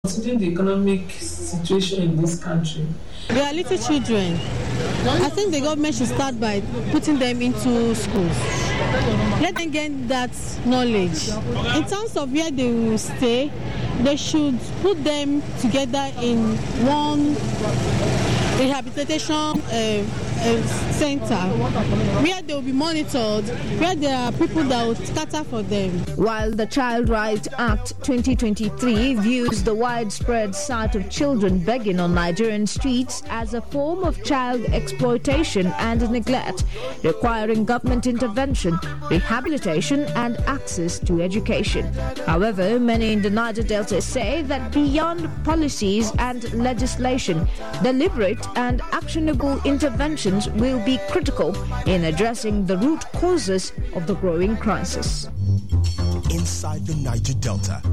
Considering the economic situation in this country, they are little children. I think the government should start by putting them into schools. Let them get that knowledge. In terms of where they will stay, they should put them together in one rehabilitation center where they will be monitored, where there are people that will cater for them. While the Child Rights Act 2023 views the widespread sight of children begging on Nigerian streets as a form of child exploitation and neglect, requiring government intervention, rehabilitation and access to education. However, many in the Niger Delta say that beyond policies and legislation, deliberate and actionable interventions will be critical in addressing the root causes of the growing crisis. Inside the Niger Delta.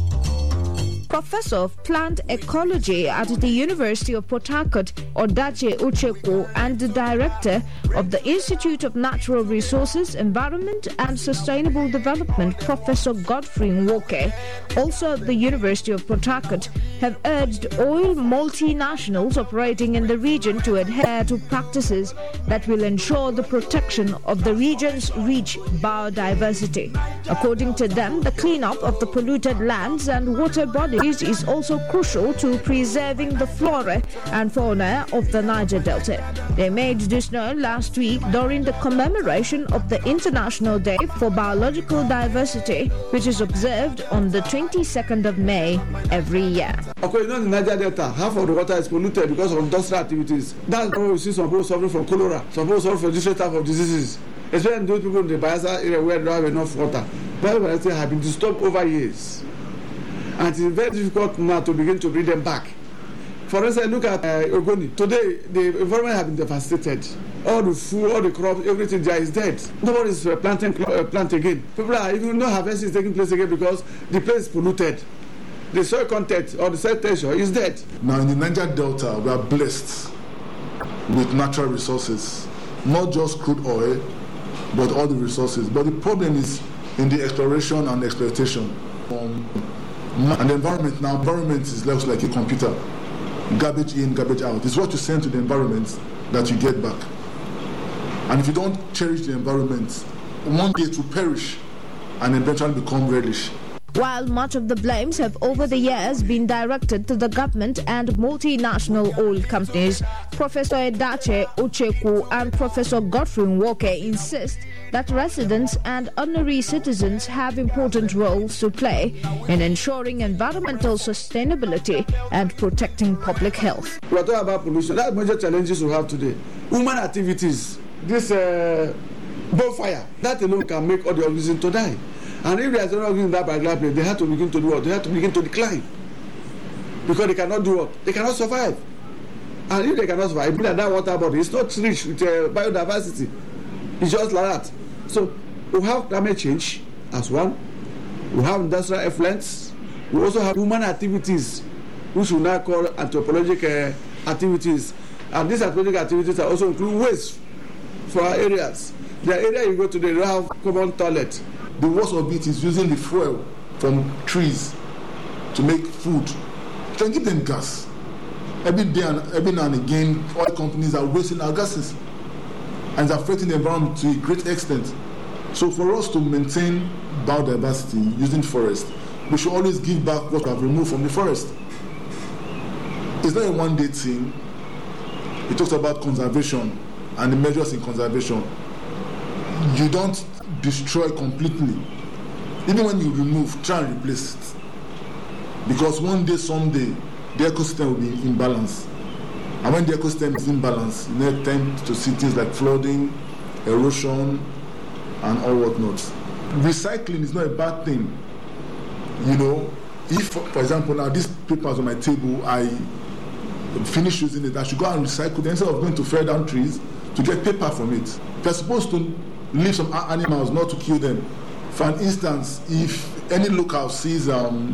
Professor of Plant Ecology at the University of Port Harcourt, Odache Uchekwu, and the Director of the Institute of Natural Resources, Environment and Sustainable Development, Professor Godfrey Nwoke, also at the University of Port Harcourt, have urged oil multinationals operating in the region to adhere to practices that will ensure the protection of the region's rich biodiversity. According to them, the cleanup of the polluted lands and water bodies is also crucial to preserving the flora and fauna of the Niger Delta. They made this known last week during the commemoration of the International Day for Biological Diversity, which is observed on the 22nd of May every year. Okay, you know, in the Niger Delta, half of the water is polluted because of industrial activities. That's why we see some people suffering from cholera, some people suffering from different types of diseases. Especially in those people in the Bayelsa area where they don't have enough water. Biodiversity has been disturbed over years. And it is very difficult now to begin to bring them back. For instance, look at Ogoni. Today, the environment has been devastated. All the food, all the crops, everything there is dead. Nobody is planting plant again. People are even no harvesting is taking place again because the place is polluted. The soil content or the soil texture is dead. Now in the Niger Delta, we are blessed with natural resources, not just crude oil, but all the resources. But the problem is in the exploration and exploitation. And the environment now, environment is looks like a computer. Garbage in, garbage out. It's what you send to the environment that you get back. And if you don't cherish the environment, one day it will perish and eventually become reddish. While much of the blames have over the years been directed to the government and multinational oil companies, Professor Odache Uchekwu and Professor Godfrey Nwoke insist that residents and ordinary citizens have important roles to play in ensuring environmental sustainability and protecting public health. We are talking about pollution. That's major challenges we have today. Human activities, this bonfire, that alone can make all the organisms to die. And if there is no organism in that particular place, they have to begin to do what? They have to begin to decline. Because they cannot do what? They cannot survive. And if they cannot survive, that water body is not rich with biodiversity. It's just like that. So we have climate change as one. We have industrial effluents. We also have human activities, which we now call anthropological activities. And these anthropological activities are also include waste for our areas. The area you go to, they don't have common toilet. The worst of it is using the fuel from trees to make food. You can give them gas. Every now and again, oil companies are wasting our gases and it's affecting the environment to a great extent. So for us to maintain biodiversity using forest, we should always give back what we have removed from the forest. It's not a one-day thing. It talks about conservation and the measures in conservation. You don't destroy completely. Even when you remove, try and replace it. Because one day, someday, the ecosystem will be in balance. And when the ecosystem is in balance, you tend to see things like flooding, erosion, and all whatnot. Recycling is not a bad thing. You know, if, for example, now these papers on my table, I finish using it, I should go and recycle them instead of going to fell down trees to get paper from it. They're supposed to leave some animals, not to kill them. For instance, if any local sees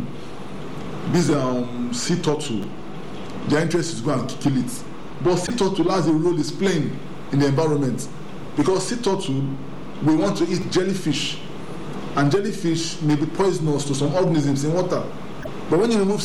this sea turtle, their interest is to go and kill it. But sea turtle has a role it's playing in the environment, because sea turtle will want to eat jellyfish, and jellyfish may be poisonous to some organisms in water. But when you remove